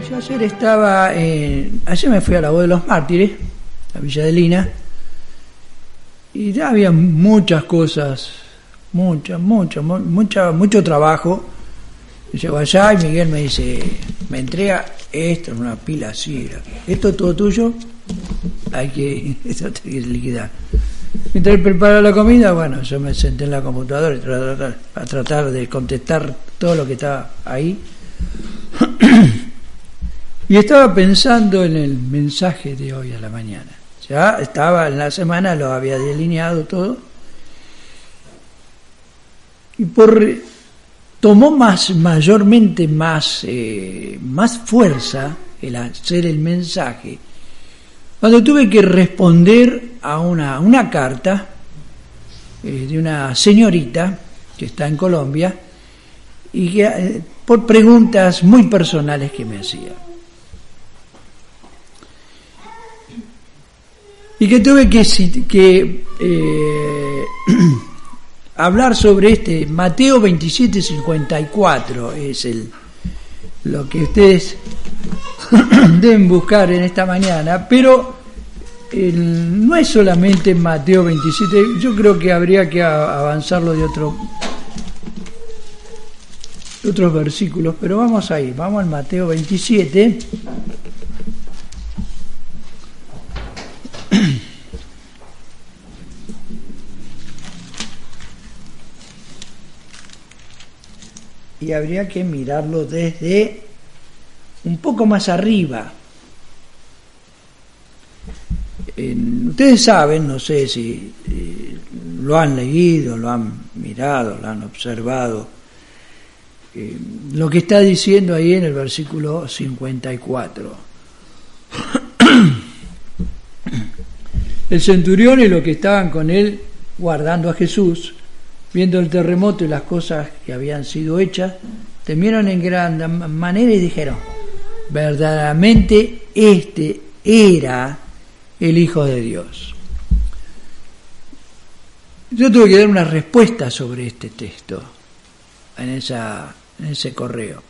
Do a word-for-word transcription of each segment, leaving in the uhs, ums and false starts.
Yo ayer estaba, en, ayer me fui a la Voz de los Mártires, a Villa de Lina, y ya había muchas cosas, muchas, muchas, mucha, mucho trabajo. Llego allá y Miguel me dice, me entrega esto en una pila así, esto es todo tuyo, hay que, esto hay que liquidar. Mientras él prepara la comida, bueno, yo me senté en la computadora y tratar, a tratar de contestar todo lo que estaba ahí. Y estaba pensando en el mensaje de hoy a la mañana. Ya estaba en la semana, lo había delineado todo. Y por tomó más, mayormente más, eh, más fuerza el hacer el mensaje cuando tuve que responder a una, una carta eh, de una señorita que está en Colombia y que eh, por preguntas muy personales que me hacía. Y que tuve que, que eh, hablar sobre este Mateo veintisiete cincuenta y cuatro, es el lo que ustedes deben buscar en esta mañana, pero el, no es solamente Mateo veintisiete, yo creo que habría que avanzarlo de otro de otros versículos, pero vamos ahí, vamos al Mateo veintisiete. Y habría que mirarlo desde un poco más arriba. Eh, ustedes saben, no sé si eh, lo han leído, lo han mirado, lo han observado, eh, lo que está diciendo ahí en el versículo cincuenta y cuatro. El centurión y los que estaban con él guardando a Jesús, viendo el terremoto y las cosas que habían sido hechas, temieron en gran manera y dijeron, verdaderamente este era el Hijo de Dios. Yo tuve que dar una respuesta sobre este texto en, esa, en ese correo.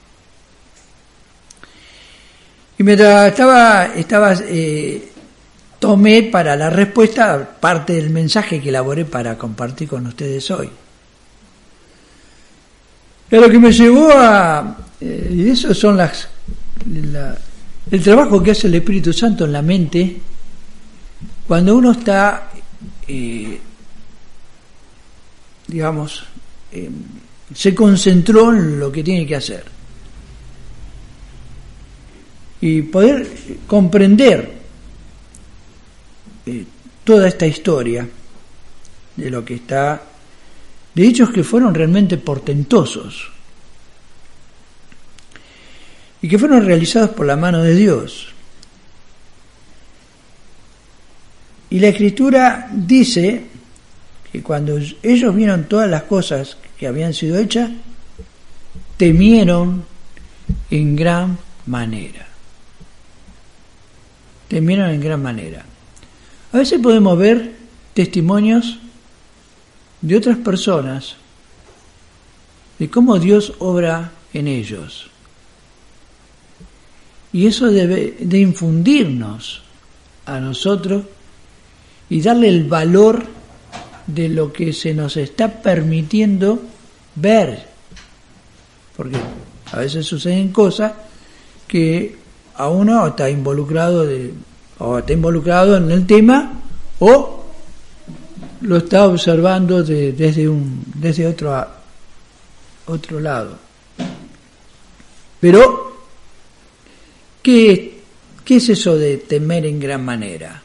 Y mientras estaba, estaba eh, tomé para la respuesta parte del mensaje que elaboré para compartir con ustedes hoy. Pero lo que me llevó a... Eh, y eso son las... La, el trabajo que hace el Espíritu Santo en la mente cuando uno está, eh, digamos, eh, se concentró en lo que tiene que hacer. Y poder comprender eh, toda esta historia de lo que está... de hechos que fueron realmente portentosos y que fueron realizados por la mano de Dios. Y la Escritura dice que cuando ellos vieron todas las cosas que habían sido hechas, temieron en gran manera. Temieron en gran manera. A veces podemos ver testimonios de otras personas, de cómo Dios obra en ellos. Y eso debe de infundirnos a nosotros y darle el valor de lo que se nos está permitiendo ver. Porque a veces suceden cosas que a uno está involucrado de, o está involucrado en el tema o lo está observando de, desde un desde otro otro lado. Pero ¿qué, qué es eso de temer en gran manera?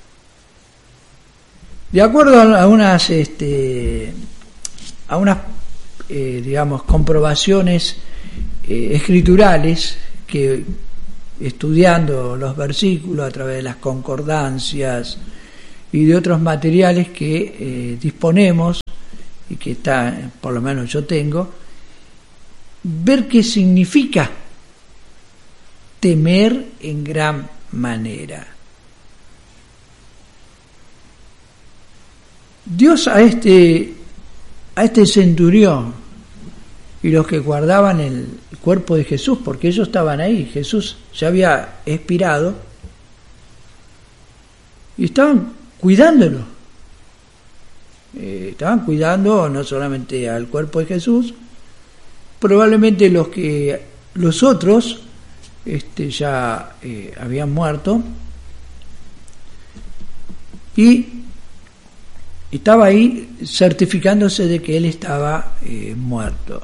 De acuerdo a unas este a unas eh, digamos comprobaciones eh, escriturales que estudiando los versículos a través de las concordancias y de otros materiales que eh, disponemos y que está, por lo menos yo tengo, ver qué significa temer en gran manera. Dios a este a este centurión y los que guardaban el cuerpo de Jesús, porque ellos estaban ahí, Jesús ya había expirado, y estaban cuidándolo. Eh, estaban cuidando no solamente al cuerpo de Jesús, probablemente los que los otros este, ya eh, habían muerto, y estaba ahí certificándose de que él estaba eh, muerto.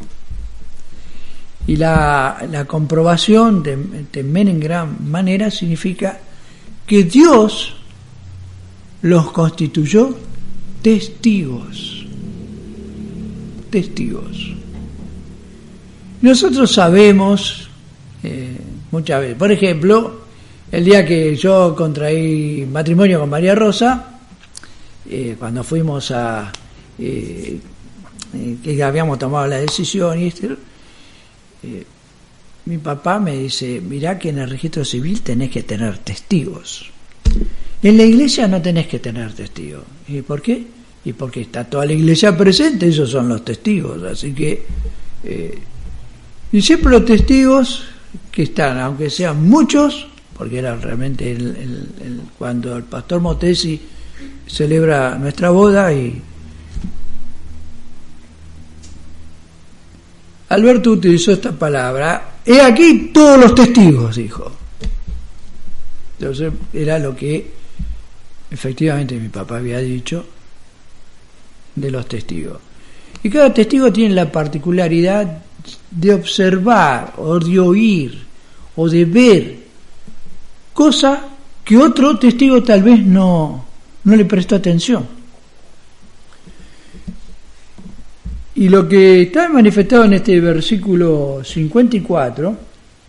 Y la, la comprobación de, también en gran manera significa que Dios los constituyó testigos. Testigos. Nosotros sabemos eh, muchas veces, por ejemplo, el día que yo contraí matrimonio con María Rosa, eh, cuando fuimos a eh, eh, que habíamos tomado la decisión y este, eh, mi papá me dice, mirá que en el registro civil tenés que tener testigos, en la iglesia no tenés que tener testigos. ¿Y por qué? Y porque está toda la iglesia presente, ellos son los testigos, así que eh, y siempre los testigos que están, aunque sean muchos, porque era realmente el, el, el, cuando el pastor Motesi celebra nuestra boda, y Alberto utilizó esta palabra, he aquí todos los testigos, dijo. Entonces era lo que efectivamente mi papá había dicho de los testigos. Y cada testigo tiene la particularidad de observar o de oír o de ver cosa que otro testigo tal vez no, no le prestó atención. Y lo que está manifestado en este versículo cincuenta y cuatro,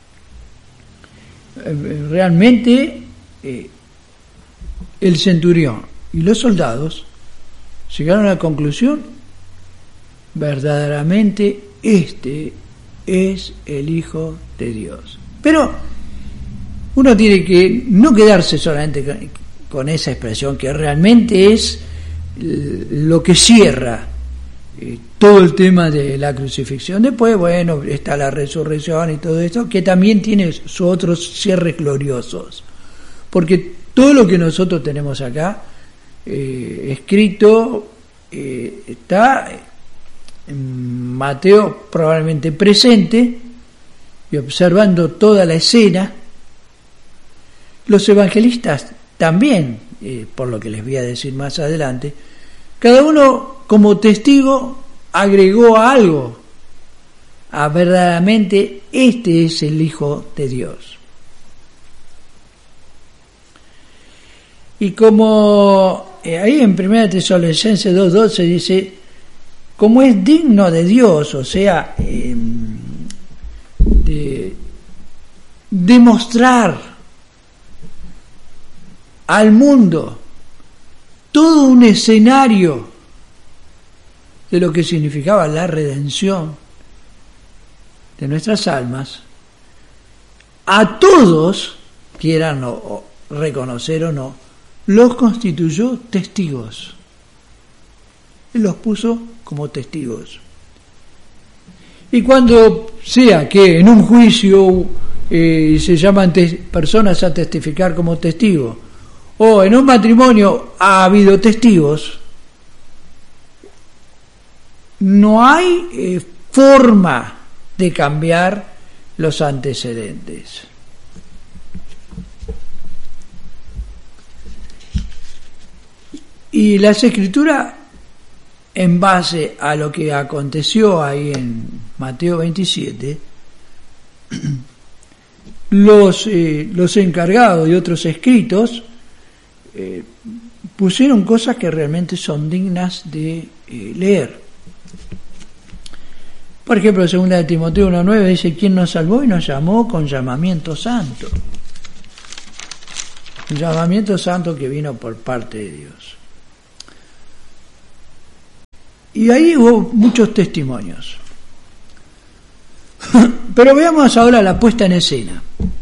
realmente eh, el centurión y los soldados llegaron a la conclusión, verdaderamente este es el Hijo de Dios. Pero uno tiene que no quedarse solamente con esa expresión, que realmente es lo que cierra eh, todo el tema de la crucifixión. Después, bueno, está la resurrección y todo esto, que también tiene sus otros cierres gloriosos. Porque todo lo que nosotros tenemos acá eh, escrito eh, está en Mateo probablemente presente y observando toda la escena. Los evangelistas también, eh, por lo que les voy a decir más adelante, cada uno como testigo agregó algo a verdaderamente este es el Hijo de Dios. Y como eh, ahí en primera Tesalonicenses dos doce dice, como es digno de Dios, o sea, eh, de demostrar al mundo todo un escenario de lo que significaba la redención de nuestras almas, a todos, quieran o, o reconocer o no, los constituyó testigos. Él los puso como testigos. Y cuando sea que en un juicio eh, se llaman te- personas a testificar como testigos, o en un matrimonio ha habido testigos, no hay eh, forma de cambiar los antecedentes. Y las Escrituras, en base a lo que aconteció ahí en Mateo veintisiete, los, eh, los encargados de otros escritos eh, pusieron cosas que realmente son dignas de eh, leer. Por ejemplo, segunda de Timoteo uno nueve dice, ¿quién nos salvó y nos llamó con llamamiento santo? Un llamamiento santo que vino por parte de Dios. Y ahí hubo muchos testimonios. Pero veamos ahora la puesta en escena.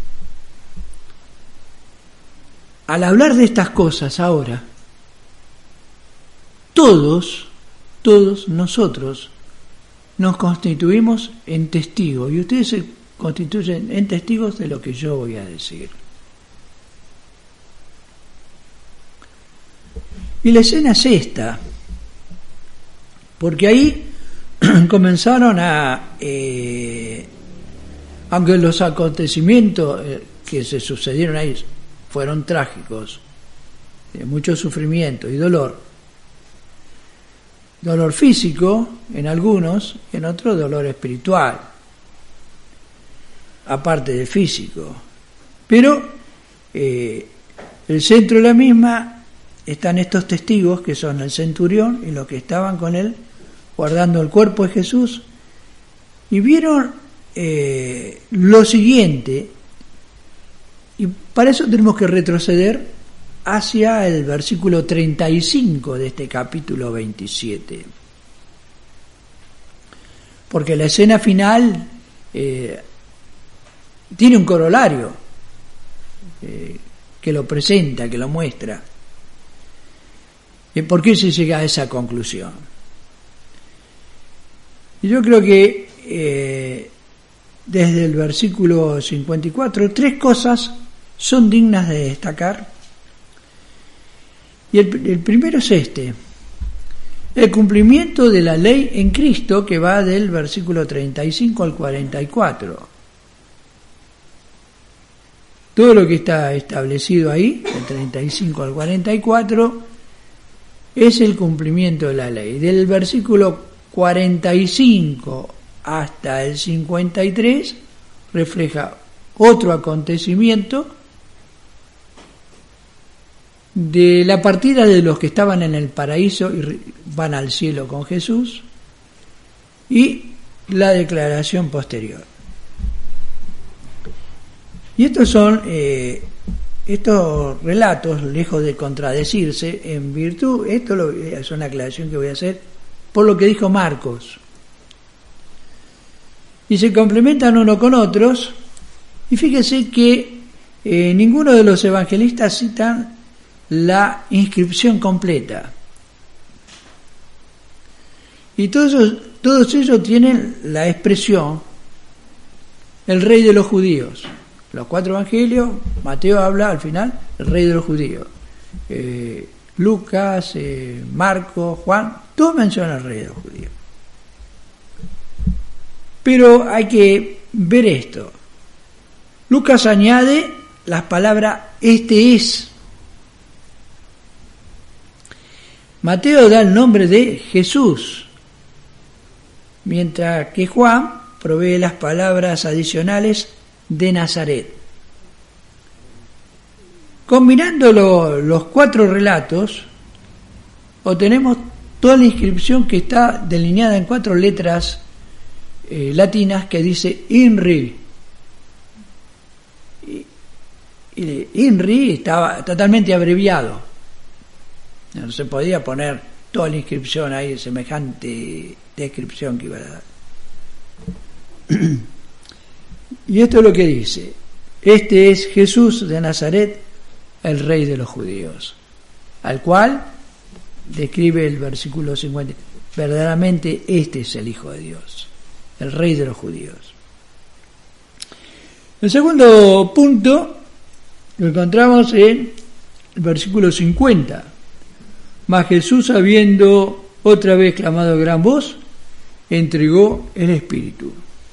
Al hablar de estas cosas ahora, todos, todos nosotros nos constituimos en testigos, y ustedes se constituyen en testigos de lo que yo voy a decir. Y la escena es esta, porque ahí comenzaron a, eh, aunque los acontecimientos eh, que se sucedieron ahí fueron trágicos, de mucho sufrimiento y dolor, dolor físico en algunos, y en otros dolor espiritual, aparte del físico, pero eh, el centro de la misma están estos testigos que son el centurión y los que estaban con él guardando el cuerpo de Jesús, y vieron eh, lo siguiente, y para eso tenemos que retroceder hacia el versículo treinta y cinco de este capítulo veintisiete, porque la escena final eh, tiene un corolario eh, que lo presenta, que lo muestra. ¿Y por qué se llega a esa conclusión? Y yo creo que eh, desde el versículo cincuenta y cuatro, tres cosas son dignas de destacar. Y el, el primero es este: el cumplimiento de la ley en Cristo, que va del versículo treinta y cinco al cuarenta y cuatro. Todo lo que está establecido ahí, del treinta y cinco al cuarenta y cuatro, es el cumplimiento de la ley. Del versículo cuarenta y cinco hasta el cincuenta y tres refleja otro acontecimiento de la partida de los que estaban en el paraíso y van al cielo con Jesús, y la declaración posterior. Y estos son eh, estos relatos, lejos de contradecirse, en virtud, esto lo, es una aclaración que voy a hacer, por lo que dijo Marcos, y se complementan uno con otros. Y fíjese que eh, ninguno de los evangelistas citan la inscripción completa, y todos ellos, todos ellos tienen la expresión el rey de los judíos. Los cuatro evangelios, Mateo habla al final el rey de los judíos, eh, Lucas, eh, Marcos, Juan, todos mencionan al rey de los judíos. Pero hay que ver esto. Lucas añade las palabras este es. Mateo da el nombre de Jesús, mientras que Juan provee las palabras adicionales de Nazaret. Combinando lo, los cuatro relatos, obtenemos toda la inscripción que está delineada en cuatro letras eh, latinas que dice INRI. Y, y INRI estaba totalmente abreviado. No se podía poner toda la inscripción ahí, semejante descripción que iba a dar. Y esto es lo que dice: este es Jesús de Nazaret, el rey de los judíos, al cual describe el versículo cincuenta. Verdaderamente este es el Hijo de Dios, el rey de los judíos. El segundo punto lo encontramos en el versículo cincuenta. Mas Jesús, habiendo otra vez clamado a gran voz, entregó el Espíritu.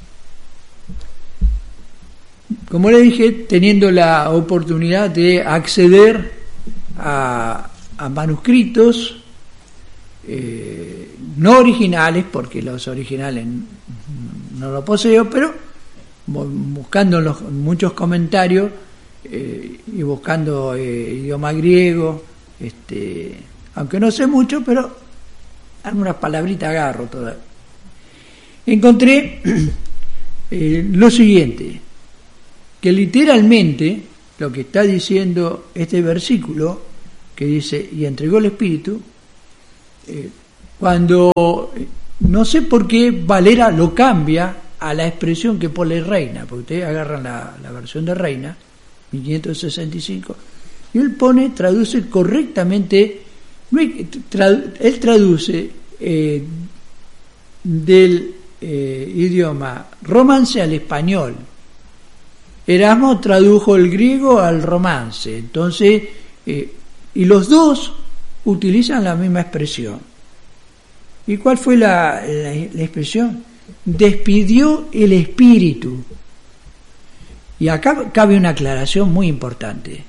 Como le dije, teniendo la oportunidad de acceder a, a manuscritos eh, no originales, porque los originales no los poseo, pero buscando los, muchos comentarios eh, y buscando eh, idioma griego, este, aunque no sé mucho, pero algunas palabritas agarro todas. Encontré eh, lo siguiente, que literalmente lo que está diciendo este versículo, que dice y entregó el Espíritu, eh, cuando no sé por qué Valera lo cambia a la expresión que pone Reina, porque ustedes agarran la, la versión de Reina mil quinientos sesenta y cinco, y él pone, traduce correctamente, él traduce eh, del eh, idioma romance al español. Erasmo tradujo el griego al romance. Entonces, eh, y los dos utilizan la misma expresión. ¿Y cuál fue la, la, la expresión? Despidió el espíritu. Y acá cabe una aclaración muy importante.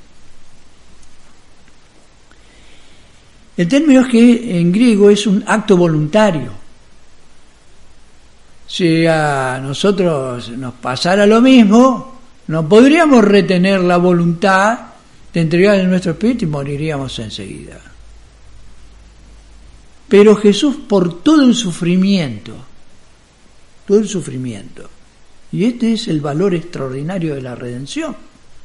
El término es que en griego es un acto voluntario. Si a nosotros nos pasara lo mismo, no podríamos retener la voluntad de entregar nuestro espíritu y moriríamos enseguida. Pero Jesús, por todo el sufrimiento, todo el sufrimiento, y este es el valor extraordinario de la redención,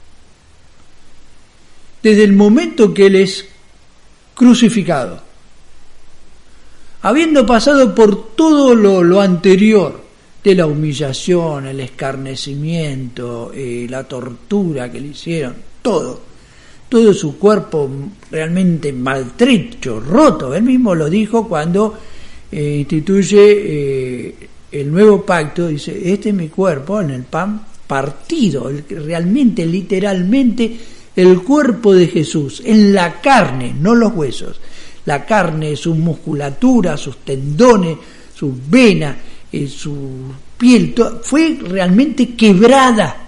desde el momento que Él es crucificado, habiendo pasado por todo lo, lo anterior, de la humillación, el escarnecimiento, eh, la tortura que le hicieron, todo, todo su cuerpo realmente maltrecho, roto. Él mismo lo dijo cuando eh, instituye eh, el nuevo pacto, dice, este es mi cuerpo en el pan partido, el, realmente, literalmente, el cuerpo de Jesús, en la carne, no los huesos, la carne, sus musculaturas, sus tendones, sus venas, eh, su piel, todo, fue realmente quebrada.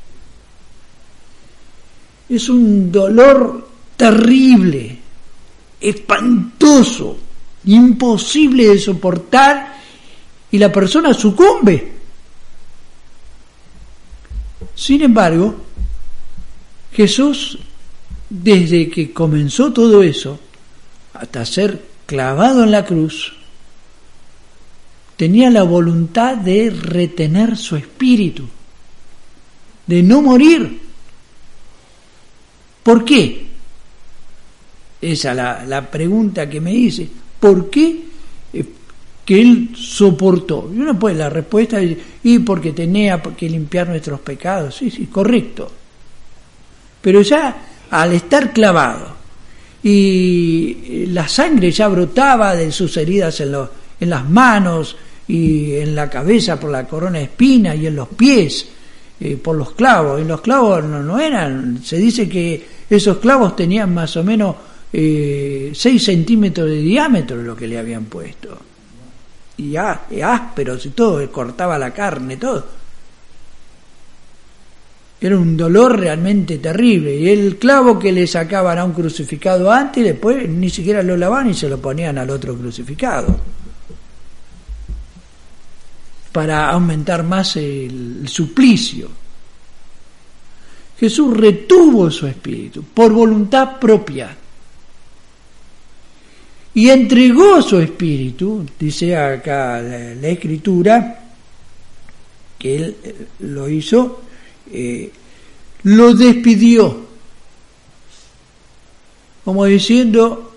Es un dolor terrible, espantoso, imposible de soportar, y la persona sucumbe. Sin embargo, Jesús, desde que comenzó todo eso, hasta ser clavado en la cruz, tenía la voluntad de retener su espíritu, de no morir. ¿Por qué? Esa es la, la pregunta que me hice. ¿Por qué eh, que Él soportó? Y uno puede, la respuesta es, y porque tenía que limpiar nuestros pecados. Sí, sí, correcto. Pero ya al estar clavado y la sangre ya brotaba de sus heridas en, lo, en las manos y en la cabeza por la corona de espinas y en los pies eh, por los clavos. Y los clavos no, no eran, se dice que esos clavos tenían más o menos eh, seis centímetros de diámetro lo que le habían puesto. Y ásperos y todo, cortaba la carne, todo. Era un dolor realmente terrible. Y el clavo que le sacaban a un crucificado antes, después ni siquiera lo lavaban y se lo ponían al otro crucificado, para aumentar más el, el suplicio. Jesús retuvo su espíritu por voluntad propia y entregó su espíritu, dice acá la, la Escritura, que Él lo hizo, eh, lo despidió, como diciendo,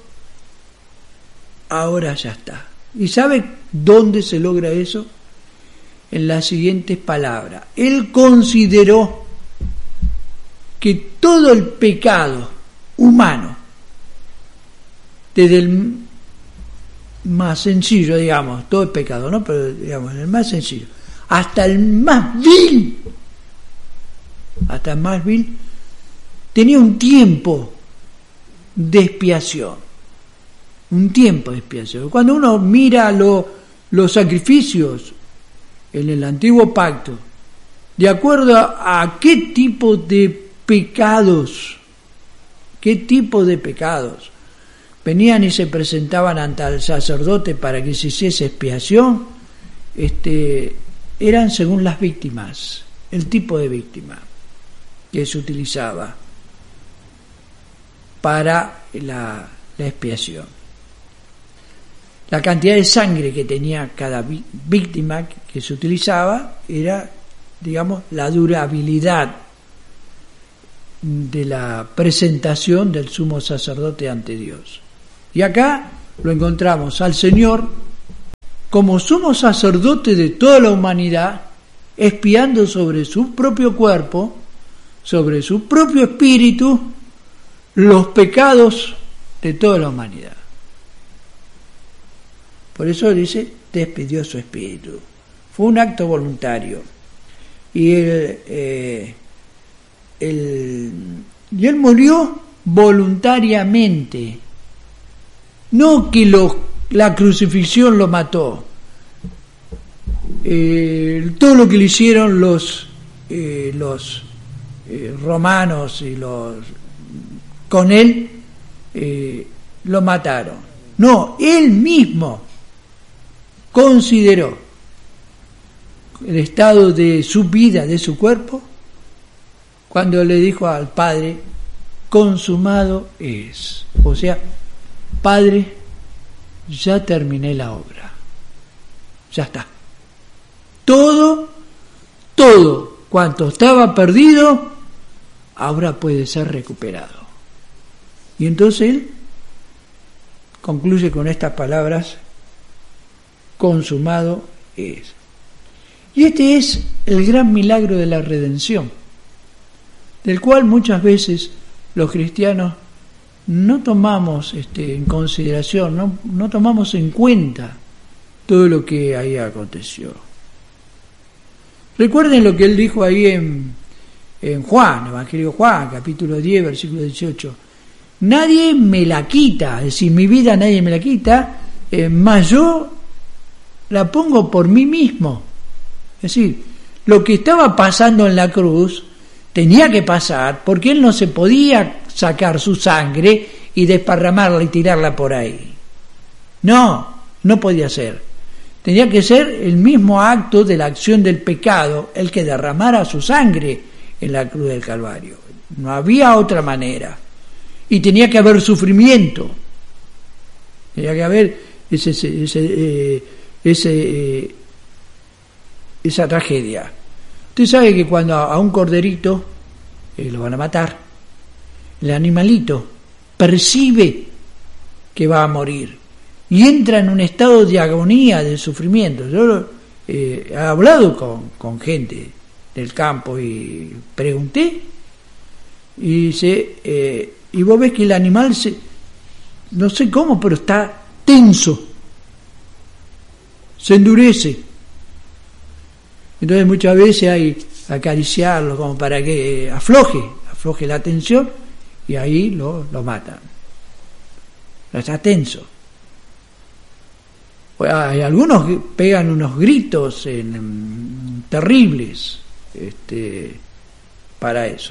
ahora ya está. ¿Y sabe dónde se logra eso? En las siguientes palabras. Él consideró que todo el pecado humano, desde el más sencillo, digamos, todo el pecado, ¿no? Pero digamos, el más sencillo, hasta el más vil, hasta el más vil, tenía un tiempo de expiación, un tiempo de expiación. Cuando uno mira lo, los sacrificios en el antiguo pacto, de acuerdo a, a qué tipo de pecados, qué tipo de pecados venían y se presentaban ante el sacerdote para que se hiciese expiación, este, eran según las víctimas, el tipo de víctima que se utilizaba para la, la expiación. La cantidad de sangre que tenía cada víctima que se utilizaba era, digamos, la durabilidad de la presentación del sumo sacerdote ante Dios. Y acá lo encontramos al Señor como sumo sacerdote de toda la humanidad, expiando sobre su propio cuerpo, sobre su propio espíritu, los pecados de toda la humanidad. Por eso dice, despidió su espíritu. fue un acto voluntario. Y él, eh, él, y él murió voluntariamente, no que lo, la crucifixión lo mató. Eh, todo lo que le hicieron los, eh, los eh, romanos y los con él eh, lo mataron. No, él mismo consideró el estado de su vida, de su cuerpo, cuando le dijo al Padre: consumado es. O sea, Padre, ya terminé la obra, ya está. Todo, todo cuanto estaba perdido, ahora puede ser recuperado. Y entonces él concluye con estas palabras: consumado es. Y este es el gran milagro de la redención, del cual muchas veces los cristianos no tomamos este, en consideración, no, no tomamos en cuenta todo lo que ahí aconteció. Recuerden lo que él dijo ahí en, en Juan, Evangelio de Juan, capítulo diez, versículo dieciocho. Nadie me la quita, es decir, mi vida nadie me la quita, eh, más yo la pongo por mí mismo. Es decir, lo que estaba pasando en la cruz tenía que pasar, porque él no se podía sacar su sangre y desparramarla y tirarla por ahí. No, no podía ser. Tenía que ser el mismo acto de la acción del pecado el que derramara su sangre en la cruz del Calvario. No había otra manera. Y tenía que haber sufrimiento. Tenía que haber ese, ese, ese, eh, ese eh, esa tragedia. Usted sabe que cuando a un corderito eh, lo van a matar, el animalito percibe que va a morir y entra en un estado de agonía, de sufrimiento. Yo eh, he hablado con, con gente del campo y pregunté, y dice, eh, y vos ves que el animal se, no sé cómo, pero está tenso, se endurece. Entonces muchas veces hay que acariciarlo como para que afloje, afloje la tensión, y ahí lo, lo matan. Está tenso. Hay algunos que pegan unos gritos en, en, terribles este, para eso.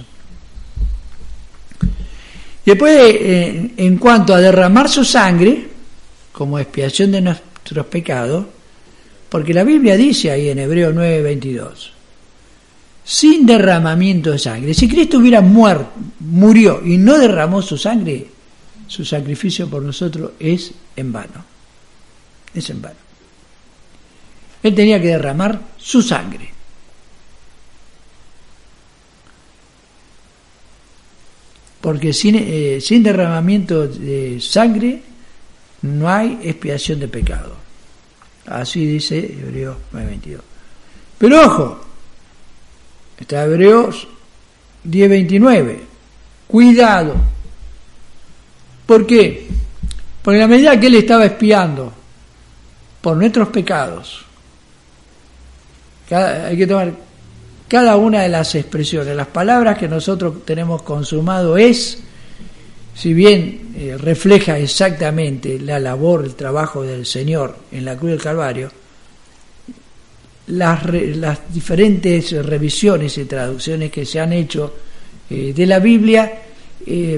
Después, eh, en cuanto a derramar su sangre como expiación de nuestros pecados, porque la Biblia dice ahí en Hebreos nueve veintidós, sin derramamiento de sangre. Si Cristo hubiera muerto, murió y no derramó su sangre, su sacrificio por nosotros es en vano. Es en vano. Él tenía que derramar su sangre. Porque sin, eh, sin derramamiento de sangre no hay expiación de pecado. Así dice Hebreos nueve veintidós. Pero ojo, está Hebreos diez veintinueve. Cuidado. ¿Por qué? Porque a la medida que él estaba expiando por nuestros pecados, cada, hay que tomar cada una de las expresiones, las palabras que nosotros tenemos consumado es, si bien eh, refleja exactamente la labor, el trabajo del Señor en la cruz del Calvario, las, re, las diferentes revisiones y traducciones que se han hecho eh, de la Biblia eh,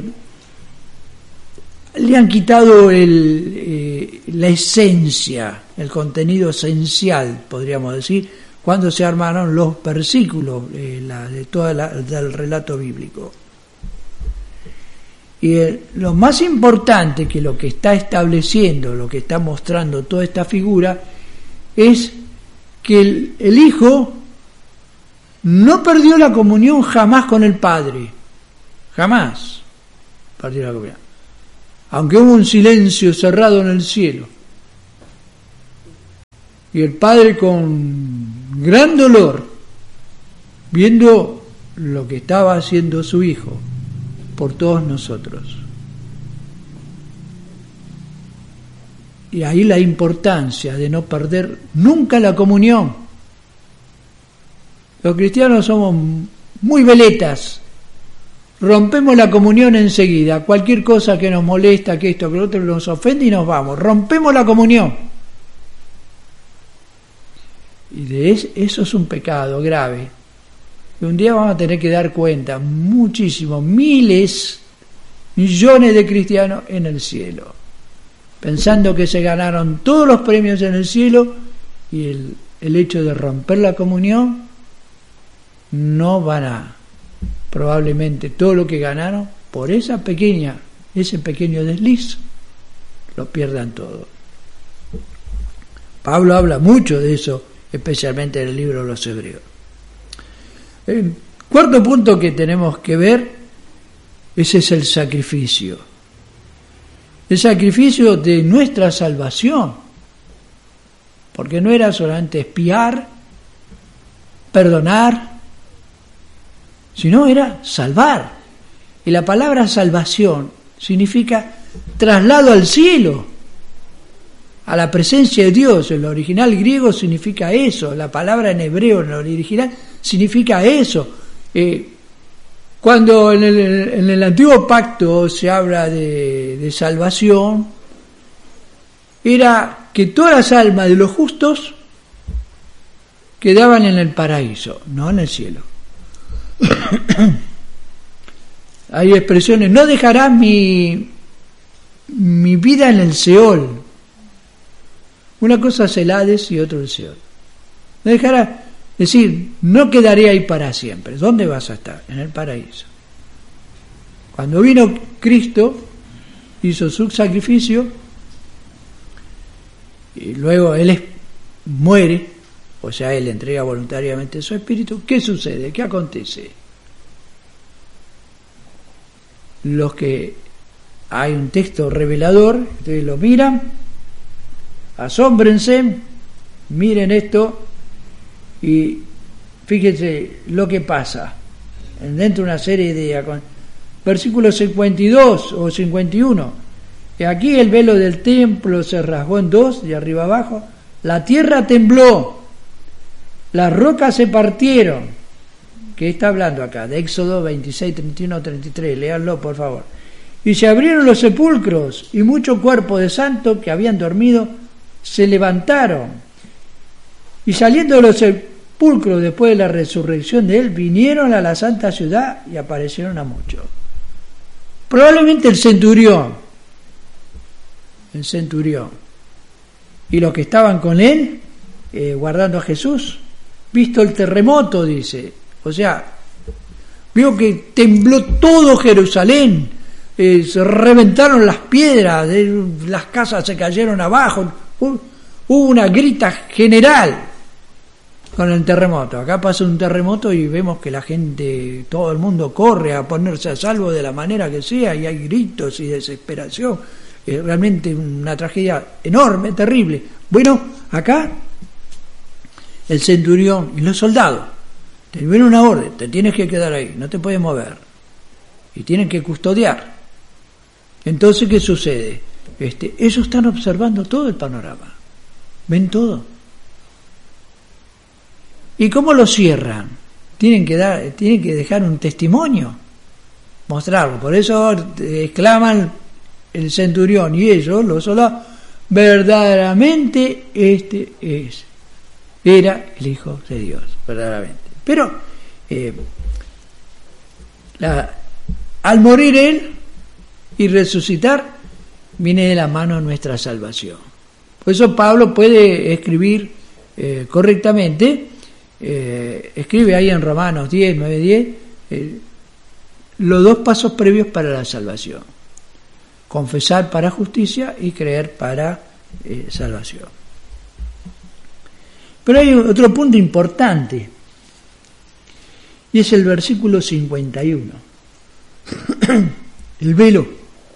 le han quitado el, eh, la esencia, el contenido esencial, podríamos decir, cuando se armaron los versículos eh, la, de todo el relato bíblico. Y eh, lo más importante que lo que está estableciendo, lo que está mostrando toda esta figura, es que el, el Hijo no perdió la comunión jamás con el Padre. Jamás perdió la comunión. Aunque hubo un silencio cerrado en el cielo. Y el Padre con gran dolor, viendo lo que estaba haciendo su Hijo por todos nosotros. Y ahí la importancia de no perder nunca la comunión Los cristianos somos muy veletas. Rompemos la comunión enseguida. Cualquier cosa que nos molesta, que esto, que lo otro nos ofende y nos vamos. Rompemos la comunión. Y de eso, eso es un pecado grave. Y un día vamos a tener que dar cuenta. Muchísimos, miles, millones de cristianos en el cielo. Pensando que se ganaron todos los premios en el cielo y el, el hecho de romper la comunión no van a, probablemente todo lo que ganaron por esa pequeña, ese pequeño desliz, lo pierdan todo. Pablo habla mucho de eso, especialmente en el libro de los Hebreos. El cuarto punto que tenemos que ver, ese es el sacrificio. El sacrificio de nuestra salvación. Porque no era solamente expiar, perdonar, sino era salvar. Y la palabra salvación significa traslado al cielo, a la presencia de Dios. En el original griego significa eso. La palabra en hebreo, en el original, significa eso. Eh, cuando en el, en el antiguo pacto se habla de, de salvación, era que todas las almas de los justos quedaban en el paraíso, no en el cielo. Hay expresiones: no dejarás mi, mi vida en el Seol. Una cosa es el Hades y otro el Seol. No dejarás, es decir, no quedaré ahí para siempre. ¿Dónde vas a estar? En el paraíso. Cuando vino Cristo, hizo su sacrificio y luego Él es, muere, o sea, Él entrega voluntariamente su espíritu. ¿Qué sucede? ¿Qué acontece? Los que hay un texto revelador, ustedes lo miran, asómbrense, miren esto y fíjense lo que pasa dentro de una serie de versículos cincuenta y dos o cincuenta y uno. Y aquí el velo del templo se rasgó en dos, de arriba abajo, la tierra tembló, las rocas se partieron. ¿Qué está hablando acá? De Éxodo veintiséis, treinta y uno, treinta y tres, léanlo por favor. Y se abrieron los sepulcros, y muchos cuerpos de santos que habían dormido se levantaron. Y saliendo de los sepulcros después de la resurrección de él, vinieron a la santa ciudad y aparecieron a muchos. Probablemente el centurión, el centurión, y los que estaban con él, eh, guardando a Jesús, visto el terremoto, dice, o sea, vio que tembló todo Jerusalén, eh, se reventaron las piedras, eh, las casas se cayeron abajo, hubo una grita general con el terremoto. Acá pasa un terremoto y vemos que la gente, todo el mundo corre a ponerse a salvo de la manera que sea, y hay gritos y desesperación. Es realmente una tragedia enorme, terrible. Bueno, acá el centurión y los soldados te viene una orden: te tienes que quedar ahí, no te puedes mover, y tienen que custodiar. Entonces, ¿qué sucede? Este, ellos están observando todo el panorama, ven todo. ¿Y cómo lo cierran? Tienen que dar, tienen que dejar un testimonio, mostrarlo. Por eso exclaman el centurión y ellos, los soldados: verdaderamente este es, era el Hijo de Dios, verdaderamente. Pero eh, la, al morir Él y resucitar, viene de la mano nuestra salvación. Por eso Pablo puede escribir eh, correctamente, eh, escribe ahí en Romanos diez, nueve, diez, eh, los dos pasos previos para la salvación: confesar para justicia y creer para eh, salvación. Pero hay otro punto importante, y es el versículo cincuenta y uno. El velo.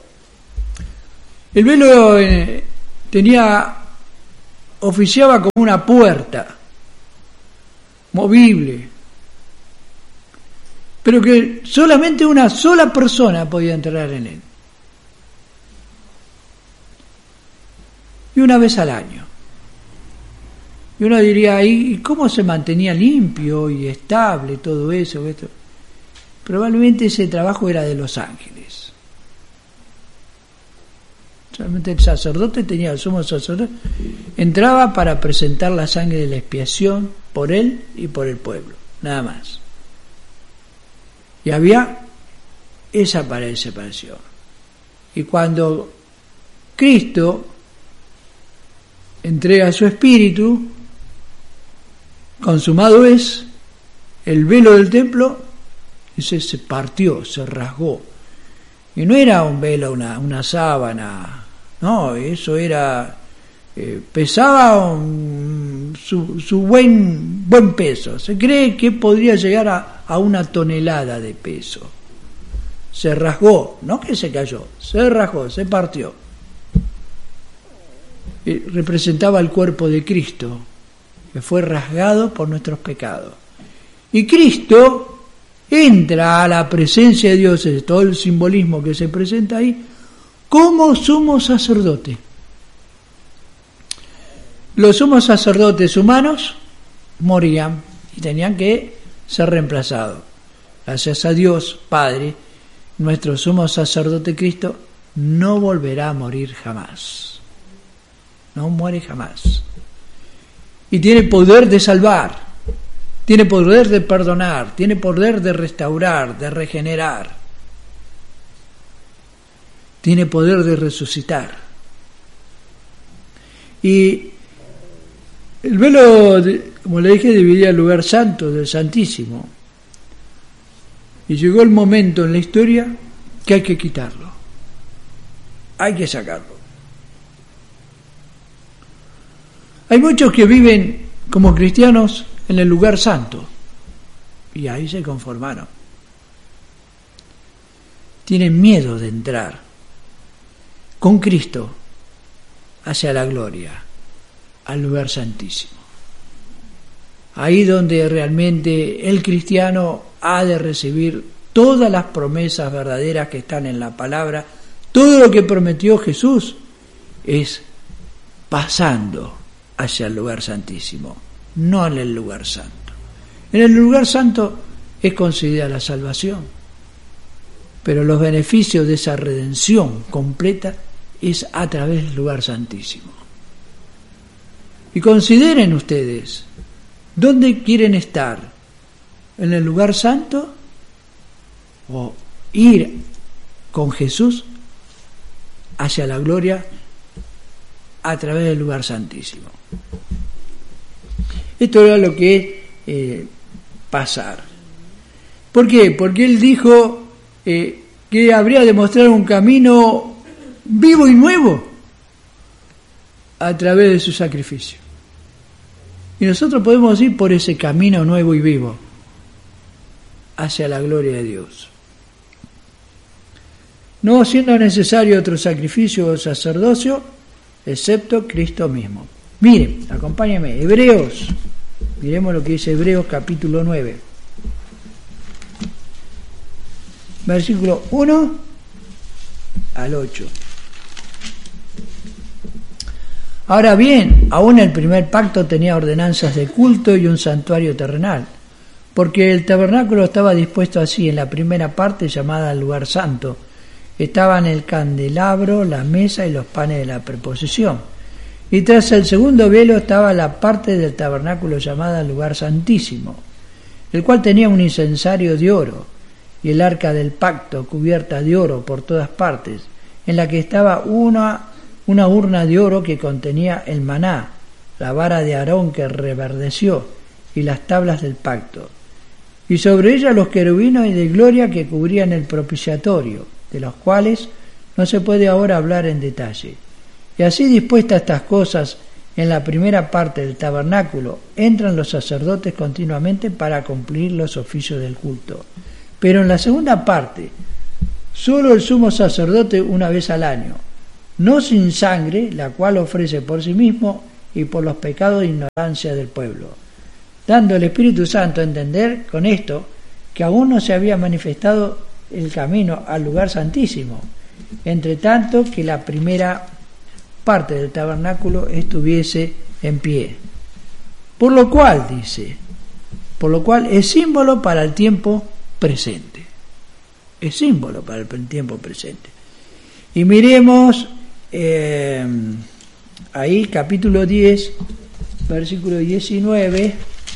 El velo eh, tenía, oficiaba como una puerta movible, pero que solamente una sola persona podía entrar en él, y una vez al año. Y uno diría, ¿y cómo se mantenía limpio y estable todo eso? Esto? Probablemente ese trabajo era de los ángeles. Solamente el sacerdote tenía, el sumo sacerdote, entraba para presentar la sangre de la expiación por él y por el pueblo, nada más. Y había esa pared de separación. Y cuando Cristo entrega su espíritu, consumado es, el velo del templo ese se partió, se rasgó. Y no era un velo, una, una sábana, no, eso era, eh, pesaba un, su, su buen, buen peso. Se cree que podría llegar a, a una tonelada de peso. Se rasgó, no que se cayó, se rasgó, se partió. Y representaba el cuerpo de Cristo, que fue rasgado por nuestros pecados. Y Cristo entra a la presencia de Dios, es todo el simbolismo que se presenta ahí, como sumo sacerdote. Los sumos sacerdotes humanos morían y tenían que ser reemplazados. Gracias a Dios, Padre, nuestro sumo sacerdote Cristo no volverá a morir jamás. No muere jamás. Y tiene poder de salvar. Tiene poder de perdonar, tiene poder de restaurar, de regenerar. Tiene poder de resucitar. Y el velo, como le dije, dividía el lugar santo del Santísimo. Y llegó el momento en la historia que hay que quitarlo. Hay que sacarlo. Hay muchos que viven como cristianos en el lugar santo, y ahí se conformaron. Tienen miedo de entrar con Cristo hacia la gloria, al lugar santísimo. Ahí donde realmente el cristiano ha de recibir todas las promesas verdaderas que están en la palabra. Todo lo que prometió Jesús es pasando hacia el lugar santísimo, no en el lugar santo. En el lugar santo es concedida la salvación, pero los beneficios de esa redención completa es a través del lugar santísimo. Y consideren ustedes, ¿dónde quieren estar? ¿En el lugar santo? ¿O ir con Jesús hacia la gloria a través del lugar santísimo? Esto era lo que es eh, pasar. ¿Por qué? Porque él dijo eh, que habría de mostrar un camino vivo y nuevo a través de su sacrificio. Y nosotros podemos ir por ese camino nuevo y vivo hacia la gloria de Dios. No siendo necesario otro sacrificio o sacerdocio, excepto Cristo mismo. Miren, acompáñenme, Hebreos. Miremos lo que dice Hebreos capítulo nueve. Versículo uno al ocho. Ahora bien, aún el primer pacto tenía ordenanzas de culto y un santuario terrenal, porque el tabernáculo estaba dispuesto así en la primera parte llamada el lugar santo. Estaban el candelabro, la mesa y los panes de la preposición. Y tras el segundo velo estaba la parte del tabernáculo llamada lugar santísimo, el cual tenía un incensario de oro, y el arca del pacto cubierta de oro por todas partes, en la que estaba una, una urna de oro que contenía el maná, la vara de Aarón que reverdeció, y las tablas del pacto. Y sobre ella los querubines de gloria que cubrían el propiciatorio, de los cuales no se puede ahora hablar en detalle. Y así dispuestas estas cosas en la primera parte del tabernáculo, entran los sacerdotes continuamente para cumplir los oficios del culto. Pero en la segunda parte, solo el sumo sacerdote una vez al año, no sin sangre, la cual ofrece por sí mismo y por los pecados de ignorancia del pueblo, dando el Espíritu Santo a entender con esto que aún no se había manifestado el camino al lugar santísimo, entre tanto que la primera parte del tabernáculo estuviese en pie. Por lo cual, dice, por lo cual es símbolo para el tiempo presente. Es símbolo para el tiempo presente. Y miremos eh, ahí capítulo diez, versículo diecinueve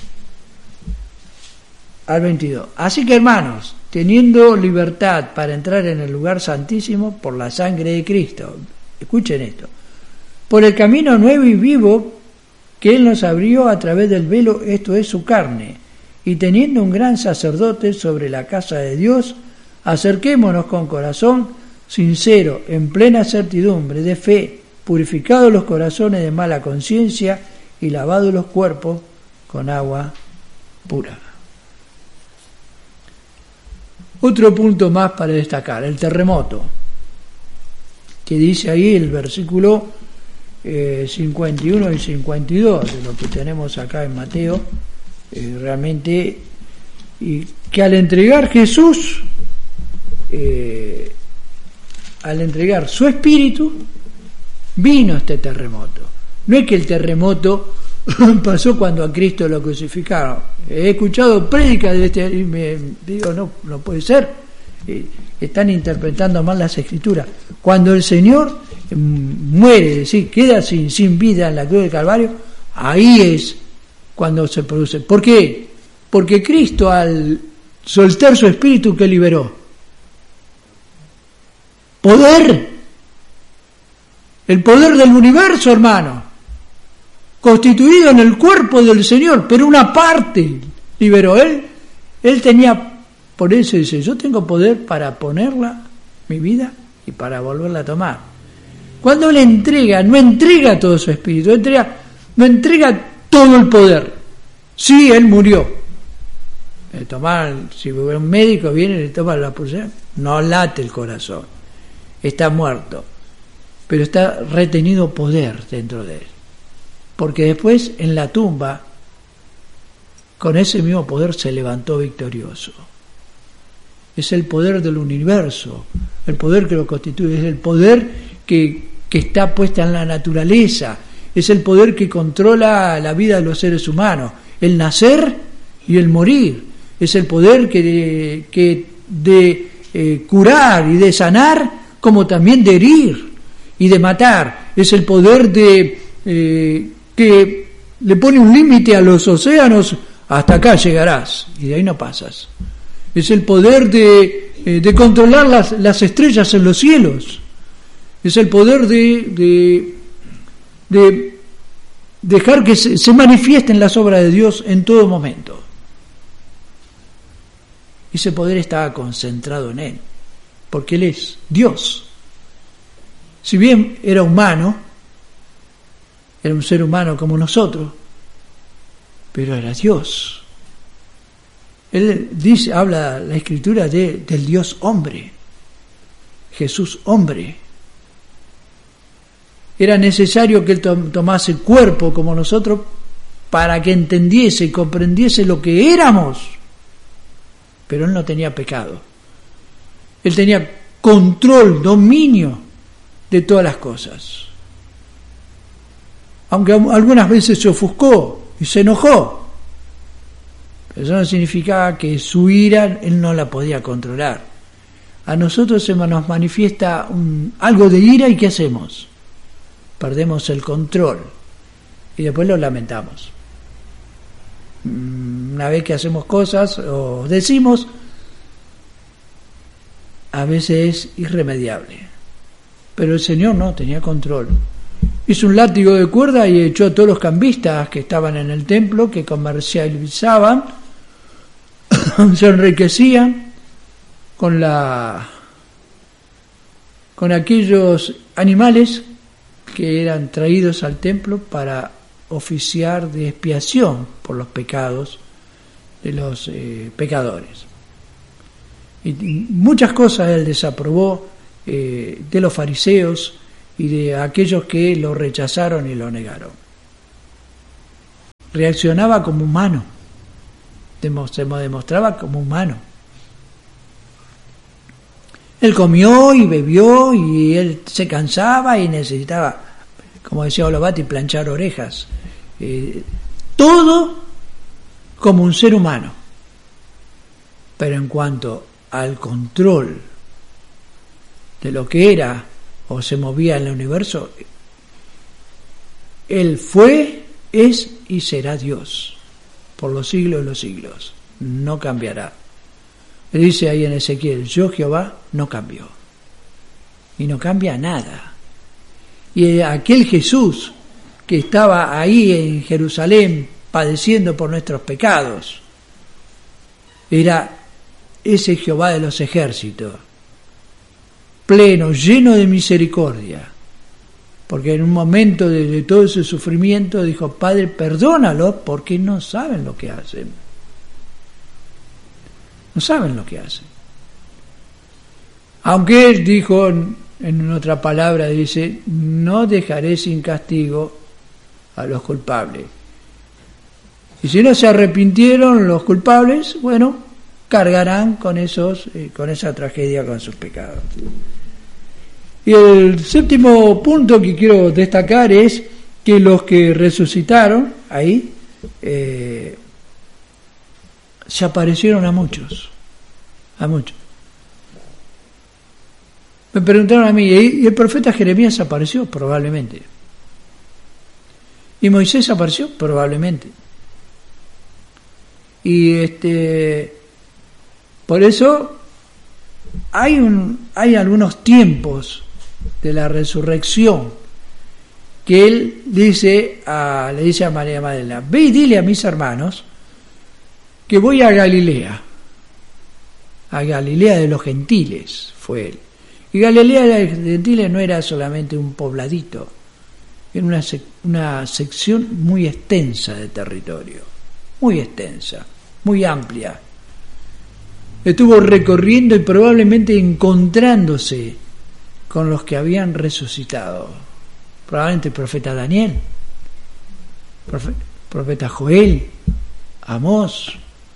al veintidós. Así que, hermanos, teniendo libertad para entrar en el lugar santísimo por la sangre de Cristo, escuchen esto, por el camino nuevo y vivo que Él nos abrió a través del velo, esto es su carne, y teniendo un gran sacerdote sobre la casa de Dios, acerquémonos con corazón sincero, en plena certidumbre de fe, purificados los corazones de mala conciencia y lavados los cuerpos con agua pura. Otro punto más para destacar, el terremoto, que dice ahí el versículo eh, cincuenta y uno y cincuenta y dos de lo que tenemos acá en Mateo, eh, realmente, y que al entregar Jesús, eh, al entregar su espíritu, vino este terremoto. No es que el terremoto pasó cuando a Cristo lo crucificaron. He escuchado prédicas de este y me digo, no, no puede ser. Eh, están interpretando mal las Escrituras. Cuando el Señor eh, muere, es decir, queda sin, sin vida en la cruz del Calvario, ahí es cuando se produce. ¿Por qué? Porque Cristo, al soltar su espíritu, ¿qué liberó? Poder. El poder del universo, hermano, constituido en el cuerpo del Señor, pero una parte liberó él. Él tenía, por eso dice, yo tengo poder para ponerla, mi vida, y para volverla a tomar. Cuando él entrega, no entrega todo su espíritu, entrega, no entrega todo el poder. Sí, él murió. Le toman, si un médico viene y le toma la pulsación, no late el corazón, está muerto, pero está retenido poder dentro de él. Porque después en la tumba, con ese mismo poder se levantó victorioso. Es el poder del universo, el poder que lo constituye, es el poder que, que está puesta en la naturaleza, es el poder que controla la vida de los seres humanos, el nacer y el morir, es el poder que de, que de eh, curar y de sanar, como también de herir y de matar, es el poder de... Eh, que le pone un límite a los océanos, hasta acá llegarás, y de ahí no pasas. Es el poder de, eh, de controlar las, las estrellas en los cielos. Es el poder de, de, de dejar que se, se manifiesten las obras de Dios en todo momento. Ese poder estaba concentrado en Él, porque Él es Dios. Si bien era humano, era un ser humano como nosotros, pero era Dios. Él dice, habla la Escritura de, del Dios hombre, Jesús hombre. Era necesario que Él tomase cuerpo como nosotros para que entendiese y comprendiese lo que éramos, pero Él no tenía pecado. Él tenía control, dominio de todas las cosas. Aunque algunas veces se ofuscó y se enojó, pero eso no significaba que su ira Él no la podía controlar. A nosotros se nos manifiesta un, algo de ira, y ¿qué hacemos? Perdemos el control y después lo lamentamos. Una vez que hacemos cosas o decimos, a veces es irremediable, pero el Señor no tenía control. Hizo un látigo de cuerda y echó a todos los cambistas que estaban en el templo, que comercializaban, se enriquecían con la con aquellos animales que eran traídos al templo para oficiar de expiación por los pecados de los eh, pecadores. Y muchas cosas él desaprobó eh, de los fariseos y de aquellos que lo rechazaron y lo negaron. Reaccionaba como humano, se demostraba como humano. Él comió y bebió y él se cansaba y necesitaba, como decía Olobati, planchar orejas. Eh, todo como un ser humano. Pero en cuanto al control de lo que era o se movía en el universo, Él fue, es y será Dios por los siglos de los siglos. No cambiará. Dice ahí en Ezequiel, yo Jehová no cambio. Y no cambia nada. Y aquel Jesús que estaba ahí en Jerusalén padeciendo por nuestros pecados, era ese Jehová de los ejércitos, pleno, lleno de misericordia, porque en un momento de, de todo ese sufrimiento dijo, Padre, perdónalos porque no saben lo que hacen. No saben lo que hacen. Aunque él dijo, en otra palabra, dice, no dejaré sin castigo a los culpables. Y si no se arrepintieron los culpables, bueno, cargarán con esos, eh, con esa tragedia, con sus pecados. Y el séptimo punto que quiero destacar es que los que resucitaron ahí eh, se aparecieron a muchos, a muchos. Me preguntaron a mí, ¿y el profeta Jeremías apareció? Probablemente. ¿Y Moisés apareció? Probablemente. Y este, por eso hay un, hay algunos tiempos de la resurrección que él dice a, le dice a María Magdalena, ve y dile a mis hermanos que voy a Galilea, a Galilea de los gentiles fue él. Y Galilea de los gentiles no era solamente un pobladito, era una, sec, una sección muy extensa de territorio, muy extensa, muy amplia. Estuvo recorriendo y probablemente encontrándose con los que habían resucitado. Probablemente el profeta Daniel, profeta Joel, Amós,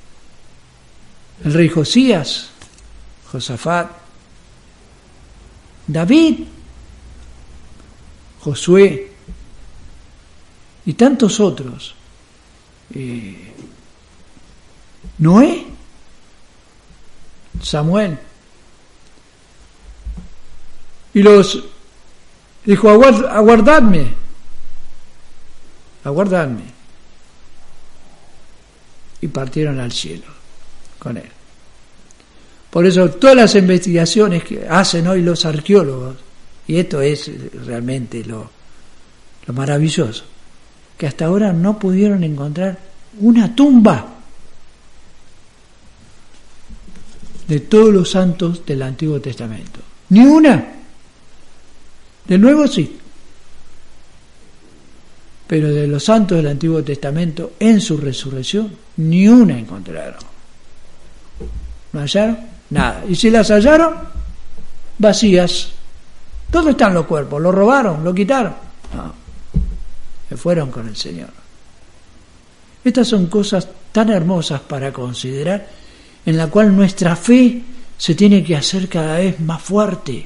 el rey Josías, Josafat, David, Josué y tantos otros. Eh, Noé, Samuel. Y los dijo, aguard, aguardadme, aguardadme. Y partieron al cielo con él. Por eso todas las investigaciones que hacen hoy los arqueólogos, y esto es realmente lo, lo maravilloso, que hasta ahora no pudieron encontrar una tumba de todos los santos del Antiguo Testamento. Ni una. Del Nuevo sí. Pero de los santos del Antiguo Testamento, en su resurrección, ni una encontraron. ¿No hallaron? Nada. Y si las hallaron, vacías. ¿Dónde están los cuerpos? ¿Los robaron? ¿Lo quitaron? No. Se fueron con el Señor. Estas son cosas tan hermosas para considerar, en la cual nuestra fe se tiene que hacer cada vez más fuerte,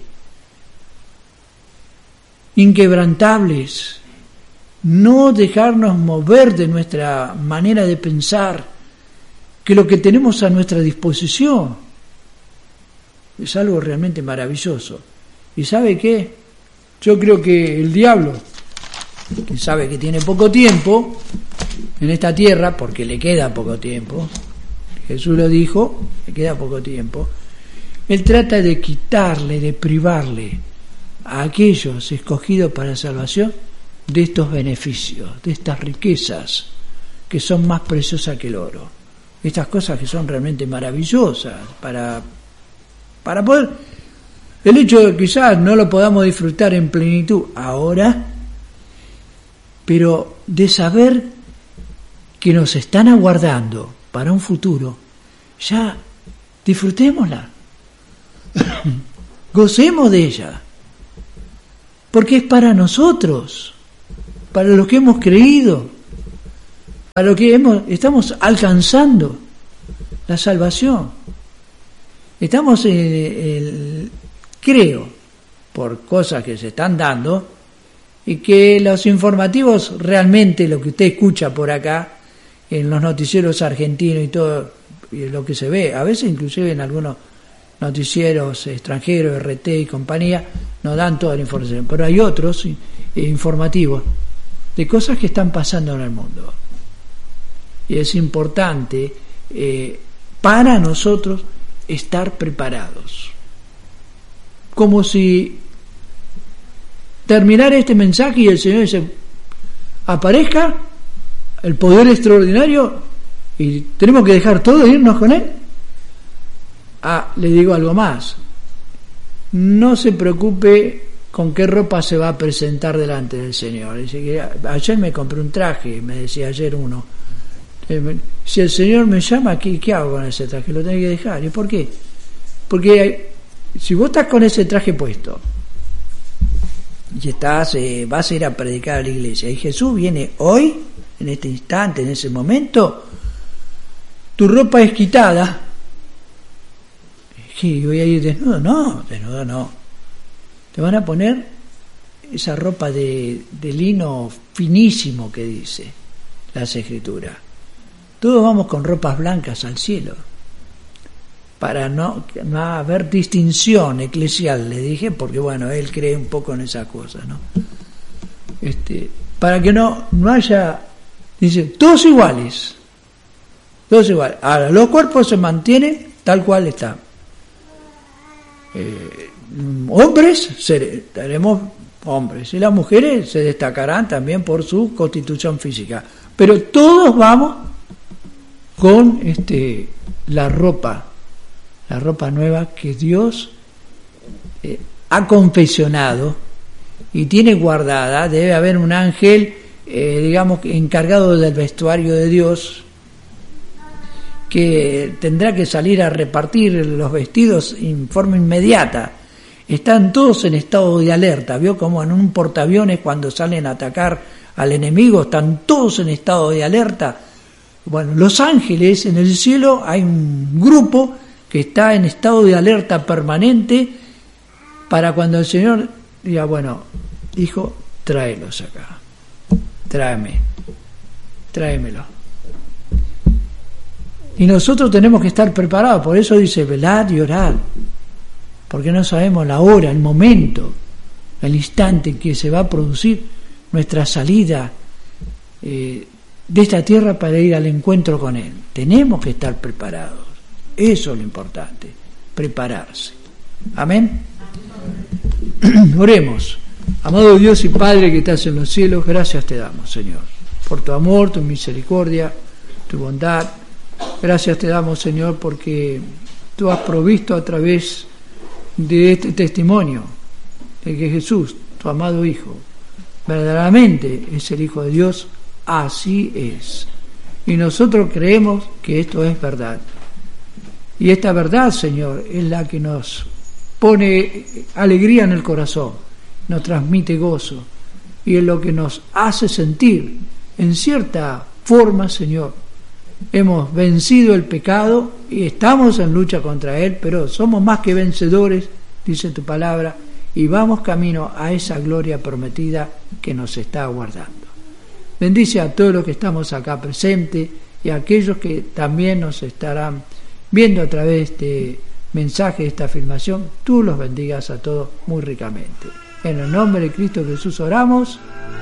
inquebrantables, no dejarnos mover de nuestra manera de pensar, que lo que tenemos a nuestra disposición es algo realmente maravilloso. ¿Y sabe qué? Yo creo que el diablo, que sabe que tiene poco tiempo en esta tierra, porque le queda poco tiempo, Jesús lo dijo, le queda poco tiempo, él trata de quitarle, de privarle a aquellos escogidos para salvación de estos beneficios, de estas riquezas que son más preciosas que el oro, estas cosas que son realmente maravillosas para, para poder, el hecho de que quizás no lo podamos disfrutar en plenitud ahora, pero de saber que nos están aguardando para un futuro, ya disfrutémosla, gocemos de ella, porque es para nosotros, para los que hemos creído, para los que hemos, estamos alcanzando la salvación. Estamos, eh, el, creo, por cosas que se están dando, y que los informativos realmente, lo que usted escucha por acá, en los noticieros argentinos y todo y lo que se ve, a veces inclusive en algunos noticieros extranjeros, R T y compañía, no dan toda la información, pero hay otros eh, informativos de cosas que están pasando en el mundo. Y es importante eh, para nosotros estar preparados. Como si terminara este mensaje y el Señor dice, aparezca el poder extraordinario y tenemos que dejar todo e irnos con Él. Ah, le digo algo más. No se preocupe con qué ropa se va a presentar delante del Señor. Dice que ayer me compré un traje, me decía ayer uno. Si el Señor me llama, ¿qué, qué hago con ese traje? Lo tengo que dejar. ¿Y por qué? Porque si vos estás con ese traje puesto y estás, eh, vas a ir a predicar a la iglesia y Jesús viene hoy, en este instante, en ese momento, tu ropa es quitada. ¿Qué? ¿Voy a ir desnudo? No, desnudo no. Te van a poner esa ropa de, de lino finísimo que dice las Escrituras. Todos vamos con ropas blancas al cielo, para no, no haber distinción eclesial, le dije, porque bueno, él cree un poco en esas cosas, ¿no? Este, para que no, no haya, dice, todos iguales, todos iguales. Ahora, los cuerpos se mantienen tal cual están. Eh, hombres, seremos hombres, y las mujeres se destacarán también por su constitución física, pero todos vamos con este la ropa, la ropa nueva que Dios eh, ha confeccionado y tiene guardada. Debe haber un ángel, eh, digamos, encargado del vestuario de Dios, que tendrá que salir a repartir los vestidos en forma inmediata. Están todos en estado de alerta. ¿Vio como en un portaaviones cuando salen a atacar al enemigo? Están todos en estado de alerta. Bueno, los ángeles en el cielo hay un grupo que está en estado de alerta permanente para cuando el Señor diga, bueno, hijo, tráelos acá, tráeme, tráemelo. Y nosotros tenemos que estar preparados, por eso dice, velad y orad, porque no sabemos la hora, el momento, el instante en que se va a producir nuestra salida eh, de esta tierra para ir al encuentro con Él. Tenemos que estar preparados. Eso es lo importante, prepararse. Amén. Oremos. Amado Dios y Padre que estás en los cielos, gracias te damos, Señor, por tu amor, tu misericordia, tu bondad. Gracias te damos, Señor, porque tú has provisto a través de este testimonio de que Jesús, tu amado Hijo, verdaderamente es el Hijo de Dios. Así es. Y nosotros creemos que esto es verdad. Y esta verdad, Señor, es la que nos pone alegría en el corazón, nos transmite gozo y es lo que nos hace sentir, en cierta forma, Señor, hemos vencido el pecado y estamos en lucha contra él, pero somos más que vencedores, dice tu palabra, y vamos camino a esa gloria prometida que nos está aguardando. Bendice a todos los que estamos acá presentes y a aquellos que también nos estarán viendo a través de este mensaje, de esta afirmación. Tú los bendigas a todos muy ricamente. En el nombre de Cristo Jesús oramos.